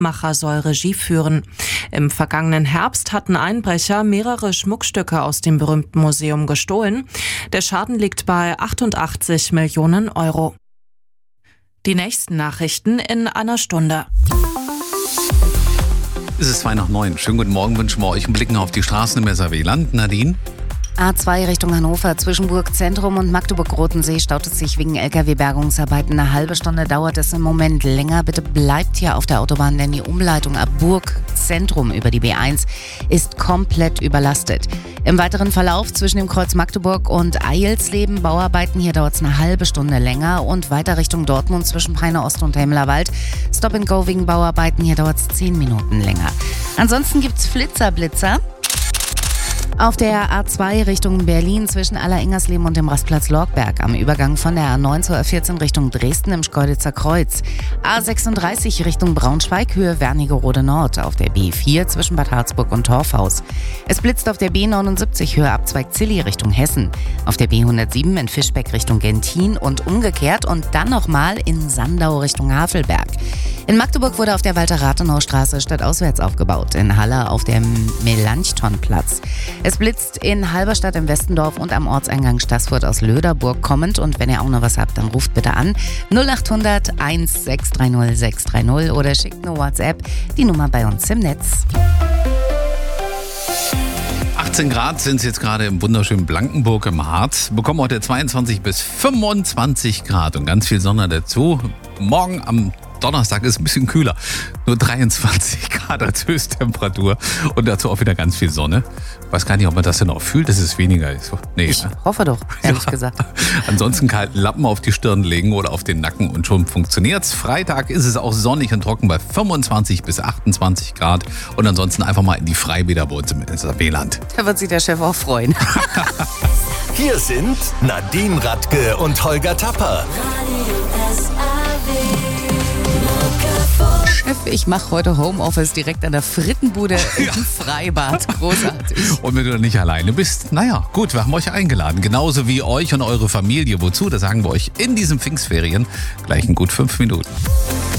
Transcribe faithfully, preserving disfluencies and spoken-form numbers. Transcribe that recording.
Macher soll Regie führen. Im vergangenen Herbst hatten Einbrecher mehrere Schmuckstücke aus dem berühmten Museum gestohlen. Der Schaden liegt bei achtundachtzig Millionen Euro. Die nächsten Nachrichten in einer Stunde. Es ist zwei nach neun. Schönen guten Morgen wünschen wir euch einen Blick auf die Straßen im S R W-Land. Nadine? A zwei Richtung Hannover, zwischen Burg Zentrum und Magdeburg-Rotensee staut es sich wegen L K W-Bergungsarbeiten. Eine halbe Stunde dauert es im Moment länger. Bitte bleibt hier auf der Autobahn, denn die Umleitung ab Burg Zentrum über die B eins ist komplett überlastet. Im weiteren Verlauf zwischen dem Kreuz Magdeburg und Eilsleben Bauarbeiten, hier dauert es eine halbe Stunde länger. Und weiter Richtung Dortmund zwischen Peine Ost und Hemlerwald. Stop and Go wegen Bauarbeiten, hier dauert es zehn Minuten länger. Ansonsten gibt's Flitzer-Blitzer. Auf der A zwei Richtung Berlin zwischen Allerengersleben und dem Rastplatz Lorgberg am Übergang von der A neun zur A vierzehn Richtung Dresden im Schkeuditzer Kreuz. A sechsunddreißig Richtung Braunschweig, Höhe Wernigerode Nord auf der B vier zwischen Bad Harzburg und Torfhaus. Es blitzt auf der B neunundsiebzig Höhe Abzweig Zilli Richtung Hessen. Auf der B hundertsieben in Fischbeck Richtung Gentin und umgekehrt und dann nochmal in Sandau Richtung Havelberg. In Magdeburg wurde auf der Walter-Rathenau-Straße stadtauswärts aufgebaut, in Halle auf dem Melanchthonplatz. Es blitzt in Halberstadt im Westendorf und am Ortseingang Staßfurt aus Löderburg kommend. Und wenn ihr auch noch was habt, dann ruft bitte an null acht hundert eins sechs drei null sechs drei null oder schickt eine WhatsApp, die Nummer bei uns im Netz. achtzehn Grad sind es jetzt gerade im wunderschönen Blankenburg im Harz. Bekommen heute zweiundzwanzig bis fünfundzwanzig Grad und ganz viel Sonne dazu. Morgen am Donnerstag ist ein bisschen kühler. Nur dreiundzwanzig Grad als Höchsttemperatur und dazu auch wieder ganz viel Sonne. Ich weiß gar nicht, ob man das denn auch fühlt, dass es weniger ist. Nee, ich ne? hoffe doch, ehrlich ja. gesagt. Ansonsten kalten Lappen auf die Stirn legen oder auf den Nacken und schon funktioniert's. Freitag ist es auch sonnig und trocken bei fünfundzwanzig bis achtundzwanzig Grad. Und ansonsten einfach mal in die Freibäder bei uns im S R W-Land. Da wird sich der Chef auch freuen. Hier sind Nadine Radke und Holger Tapper. Chef, ich mache heute Homeoffice direkt an der Frittenbude im ja. Freibad. Großartig. Und wenn du nicht alleine bist, naja, gut, wir haben euch eingeladen. Genauso wie euch und eure Familie. Wozu? Das sagen wir euch in diesen Pfingstferien gleich in gut fünf Minuten.